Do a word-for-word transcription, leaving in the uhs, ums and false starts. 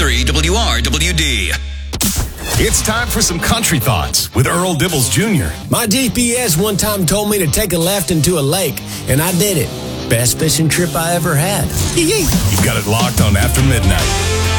three W R W D. It's time for some country thoughts with Earl Dibbles Junior My G P S one time told me to take a left into a lake, and I did it. Best fishing trip I ever had. You've got it locked on After Midnight.